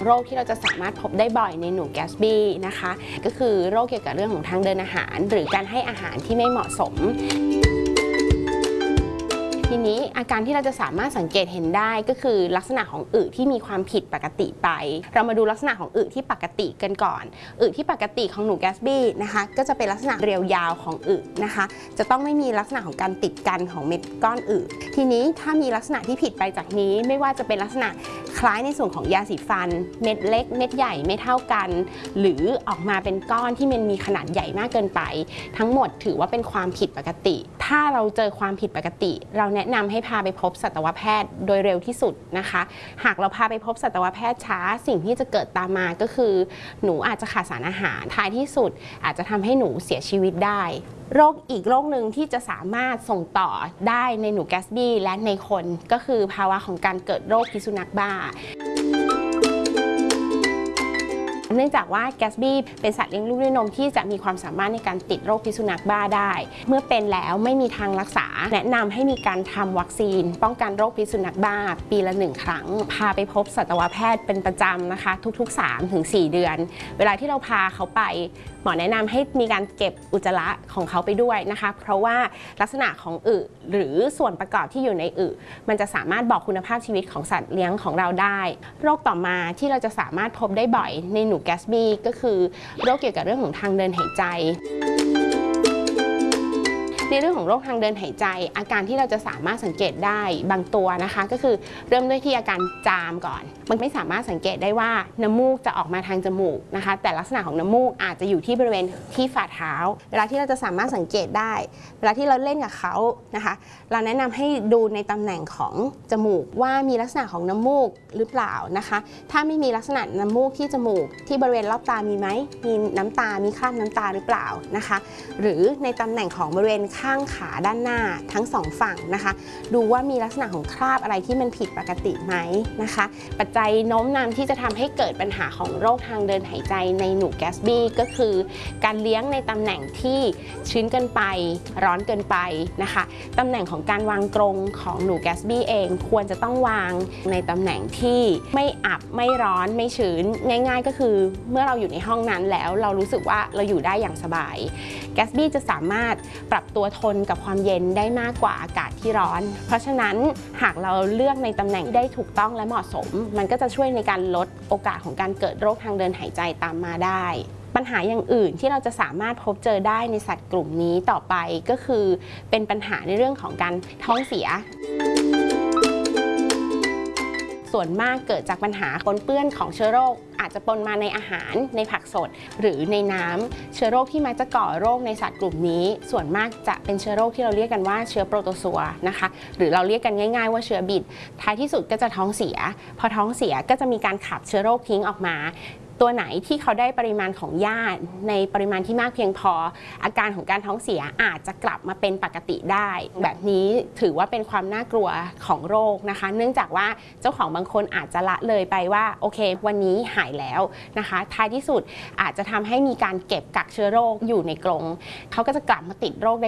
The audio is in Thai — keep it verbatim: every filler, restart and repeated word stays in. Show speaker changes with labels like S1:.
S1: โรคที่เราจะสามารถพบได้บ่อยในหนูแกสบี้นะคะก็คือโรคเกี่ยวกับเรื่องของทางเดินอาหารหรือการให้อาหารที่ไม่เหมาะสมทีนี้อาการที่เราจะสามารถสังเกตเห็นได้ก็คือลักษณะของอึที่มีความผิดปกติไปเรามาดูลักษณะของอึที่ปกติกันก่อนอึที่ปกติของหนูแกสบี้นะคะก็จะเป็นลักษณะเรียวยาวของอึนะคะจะต้องไม่มีลักษณะของการติดกันของเม็ดก้อนอึทีนี้ถ้ามีลักษณะที่ผิดไปจากนี้ไม่ว่าจะเป็นลักษณะคล้ายในส่วนของยาสีฟันเม็ดเล็กเม็ดใหญ่ไม่เท่ากันหรือออกมาเป็นก้อนที่มันมีขนาดใหญ่มากเกินไปทั้งหมดถือว่าเป็นความผิดปกติถ้าเราเจอความผิดปกติเราแนะนำให้พาไปพบสัตวแพทย์โดยเร็วที่สุดนะคะหากเราพาไปพบสัตวแพทย์ช้าสิ่งที่จะเกิดตามมาก็คือหนูอาจจะขาดสารอาหารท้ายที่สุดอาจจะทำให้หนูเสียชีวิตได้โรคอีกโรคหนึ่งที่จะสามารถส่งต่อได้ในหนูแกสบี้และในคนก็คือภาวะของการเกิดโรคพิษสุนัขบ้าเนื่องจากว่าแกสบี้เป็นสัตว์เลี้ยงลูกด้วยนมที่จะมีความสามารถในการติดโรคพิษสุนัขบ้าได้เมื่อเป็นแล้วไม่มีทางรักษาแนะนำให้มีการทำวัคซีนป้องกันโรคพิษสุนัขบ้าปีละหนึ่งครั้งพาไปพบสัตวแพทย์เป็นประจำนะคะทุกๆ สามถึงสี่ เดือนเวลาที่เราพาเขาไปหมอแนะนำให้มีการเก็บอุจจาระของเขาไปด้วยนะคะเพราะว่าลักษณะของอึหรือส่วนประกอบที่อยู่ในอึมันจะสามารถบอกคุณภาพชีวิตของสัตว์เลี้ยงของเราได้โรคต่อมาที่เราจะสามารถพบได้บ่อยในหนูแกสบี้ก็คือโรคเกี่ยวกับเรื่องของทางเดินหายใจในเรื่องของโรคทางเดินหายใจอาการที่เราจะสามารถสังเกตได้บางตัวนะคะก็คือเริ่มด้วยที่อาการจามก่อนมันไม่สามารถสังเกตได้ว่าน้ำมูกจะออกมาทางจมูกนะคะแต่ลักษณะของน้ำมูกอาจจะอยู่ที่บริเวณที่ฝ่าเท้าเวลาที่เราจะสามารถสังเกตได้เวลาที่เราเล่นกับเขานะคะเราแนะนำให้ดูในตำแหน่งของจมูกว่ามีลักษณะของน้ำมูกหรือเปล่านะคะถ้าไม่มีลักษณะน้ำมูกที่จมูกที่บริเวณรอบตามีไหมมีน้ำตามีคราบน้ำตาหรือเปล่านะคะหรือในตำแหน่งของบริเวณข้างขาด้านหน้าทั้งสองฝั่งนะคะดูว่ามีลักษณะของคราบอะไรที่มันผิดปกติไหมนะคะปัจจัยโน้มนำที่จะทำให้เกิดปัญหาของโรคทางเดินหายใจในหนูแกสบี้ก็คือการเลี้ยงในตำแหน่งที่ชื้นเกินไปร้อนเกินไปนะคะตำแหน่งของการวางกรงของหนูแกสบี้เองควรจะต้องวางในตำแหน่งที่ไม่อับไม่ร้อนไม่ชื้นง่ายๆก็คือเมื่อเราอยู่ในห้องนั้นแล้วเรารู้สึกว่าเราอยู่ได้อย่างสบายแกสบี้จะสามารถปรับตัวทนกับความเย็นได้มากกว่าอากาศที่ร้อนเพราะฉะนั้นหากเราเลือกในตำแหน่งที่ได้ถูกต้องและเหมาะสมมันก็จะช่วยในการลดโอกาสของการเกิดโรคทางเดินหายใจตามมาได้ปัญหาอย่างอื่นที่เราจะสามารถพบเจอได้ในสัตว์กลุ่มนี้ต่อไปก็คือเป็นปัญหาในเรื่องของการท้องเสียส่วนมากเกิดจากปัญหาปนเปื้อนของเชื้อโรคอาจจะปนมาในอาหารในผักสดหรือในน้ำเชื้อโรคที่มักจะก่อโรคในสัตว์กลุ่มนี้ส่วนมากจะเป็นเชื้อโรคที่เราเรียกกันว่าเชื้อโปรโตซัวนะคะหรือเราเรียกกันง่ายๆว่าเชื้อบิดท้ายที่สุดก็จะท้องเสียพอท้องเสียก็จะมีการขับเชื้อโรคทิ้งออกมาตัวไหนที่เขาได้ปริมาณของหญ้าในปริมาณที่มากเพียงพออาการของการท้องเสียอาจจะกลับมาเป็นปกติได้แบบนี้ถือว่าเป็นความน่ากลัวของโรคนะคะเนื่องจากว่าเจ้าของบางคนอาจจะละเลยไปว่าโอเควันนี้หายแล้วนะคะท้ายที่สุดอาจจะทำให้มีการเก็บกักเชื้อโรคอยู่ในกรงเขาก็จะกลับมาติดโรคได้